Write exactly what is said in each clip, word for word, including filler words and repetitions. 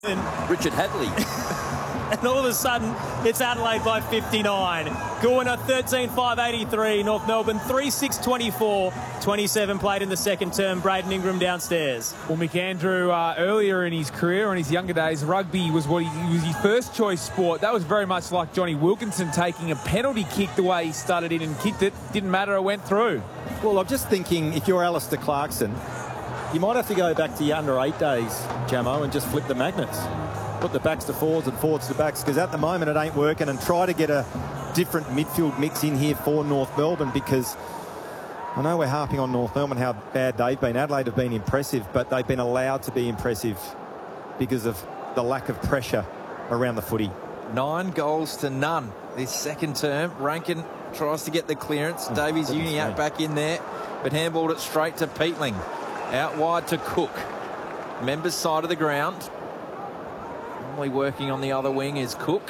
Richard Hadley. And all of a sudden, it's Adelaide by fifty-nine. Goorna thirteen five eighty-three. North Melbourne three six twenty-four. twenty-seven played in the second term. Braden Ingram downstairs. Well, McAndrew, uh, earlier in his career, in his younger days, rugby was what he was his first choice sport. That was very much like Johnny Wilkinson taking a penalty kick the way he started in and kicked it. Didn't matter, it went through. Well, I'm just thinking, if you're Alistair Clarkson, you might have to go back to your under eight days, Jamo, and just flip the magnets. Put the backs to forwards and forwards to backs, because at the moment it ain't working, and try to get a different midfield mix in here for North Melbourne, because I know we're harping on North Melbourne, how bad they've been. Adelaide have been impressive, but they've been allowed to be impressive because of the lack of pressure around the footy. Nine goals to none this second term. Rankin tries to get the clearance. Oh, Davies Uniacke back in there, but handballed it straight to Peatling. Out wide to Cook. Members side of the ground. Normally working on the other wing is Cook.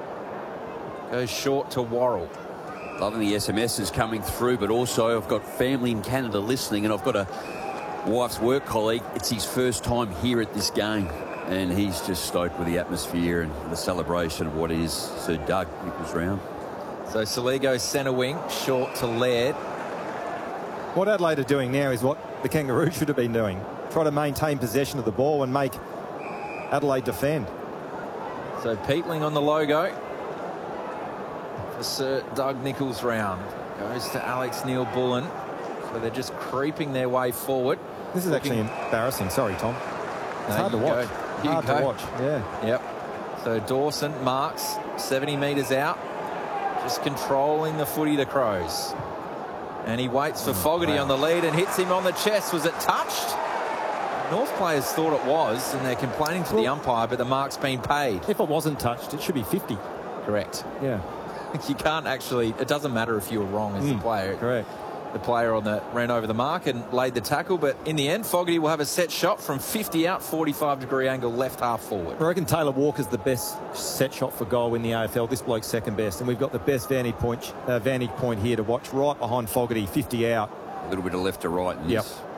Goes short to Worrell. Loving the S M Ses coming through, but also I've got family in Canada listening, and I've got a wife's work colleague. It's his first time here at this game, and he's just stoked with the atmosphere and the celebration of what is Sir Doug Nichols round. So Saligo centre wing, short to Laird. What Adelaide are doing now is what the Kangaroos should have been doing. Try to maintain possession of the ball and make Adelaide defend. So Peatling on the logo for Sir Doug Nichols round. Goes to Alex Neil-Bullen. So they're just creeping their way forward. This is Looking... actually embarrassing. Sorry, Tom. It's no, hard to watch. Hard to watch, yeah. Yep. So Dawson marks seventy metres out. Just controlling the footy, the Crows. And he waits for oh, Fogarty wow. on the lead and hits him on the chest. Was it touched? North players thought it was, and they're complaining to well, the umpire, but the mark's been paid. If it wasn't touched, it should be fifty. Correct. Yeah. You can't actually, it doesn't matter if you were wrong as mm, the player. Correct. The player on the ran over the mark and laid the tackle, but in the end, Fogarty will have a set shot from fifty out, forty-five degree angle, left half forward. I reckon Taylor Walker's the best set shot for goal in the A F L. This bloke's second best, and we've got the best vantage point, uh, vantage point here to watch, right behind Fogarty, fifty out. A little bit of left to right in yep. this.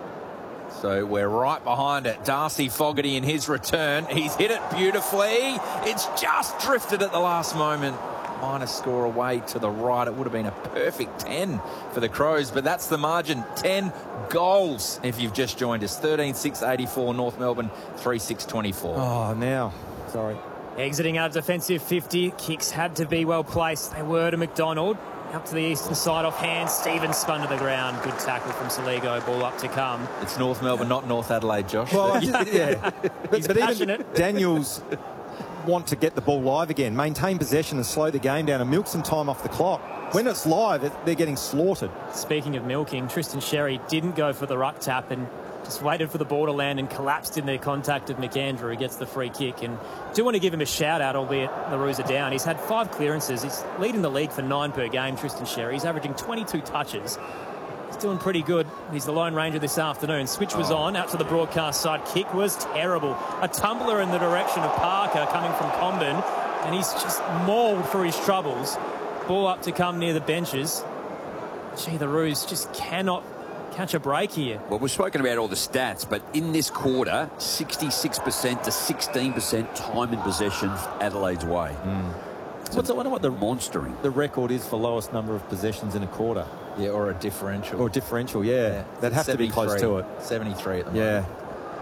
So we're right behind it. Darcy Fogarty in his return. He's hit it beautifully. It's just drifted at the last moment. Minus score away to the right. It would have been a perfect ten for the Crows, but that's the margin. ten goals if you've just joined us. thirteen six eighty-four, North Melbourne three six twenty-four. Oh, now. Sorry. Exiting our defensive fifty. Kicks had to be well placed. They were to McDonald. Up to the eastern side off hand. Stevens spun to the ground. Good tackle from Saligo. Ball up to come. It's North Melbourne, not North Adelaide, Josh. Well, just, yeah. but, He's but passionate. Even Daniels want to get the ball live again, maintain possession and slow the game down and milk some time off the clock. When it's live, it, they're getting slaughtered. Speaking of milking, Tristan Sherry didn't go for the ruck tap and just waited for the ball to land and collapsed in their contact of McAndrew, who gets the free kick. And do want to give him a shout out, albeit the Roos are down. He's had five clearances. He's leading the league for nine per game, Tristan Sherry. He's averaging twenty-two touches. He's doing pretty good. He's the Lone Ranger this afternoon. Switch was oh. on, out to the broadcast side. Kick was terrible. A tumbler in the direction of Parker coming from Comben, and he's just mauled through his troubles. Ball up to come near the benches. Gee, the Roos just cannot catch a break here. Well, we've spoken about all the stats, but in this quarter, sixty-six percent to sixteen percent time in possession Adelaide's way. Mm. What's I wonder what the monstering the record is for lowest number of possessions in a quarter. Yeah, or a differential. Or a differential, yeah. yeah. They'd have to be close to it. seventy-three at the yeah. moment.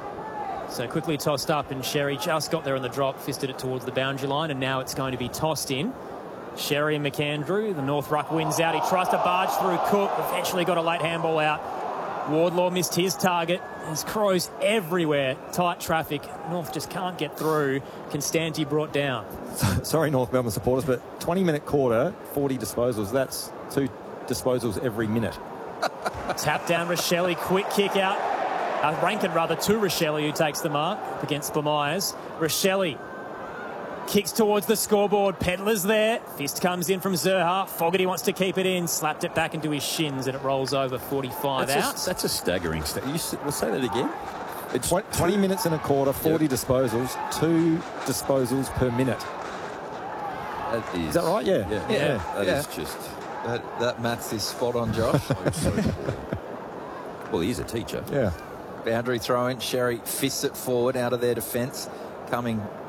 So quickly tossed up, and Sherry just got there on the drop, fisted it towards the boundary line, and now it's going to be tossed in. Sherry and McAndrew, the North ruck wins out. He tries to barge through Cook, eventually got a late handball out. Wardlaw missed his target. There's Crows everywhere. Tight traffic. North just can't get through. Constanti brought down. Sorry, North Melbourne supporters, but twenty minute quarter, forty disposals. That's two disposals every minute. Tap down Rochelle, quick kick out. Uh, Rankin rather to Rochelle, who takes the mark against Myers. Rochelle kicks towards the scoreboard. Pedler's there. Fist comes in from Zerha. Fogarty wants to keep it in. Slapped it back into his shins, and it rolls over forty-five that's out. A, that's a staggering stat. You we'll say that again. It's twenty minutes in a quarter, forty yep. disposals, two disposals per minute. That is, is that right? Yeah. Yeah. yeah. yeah. That yeah. is just... That, that maths is spot on, Josh. Well, he's a teacher. Yeah. Boundary throw in. Sherry fists it forward out of their defence. coming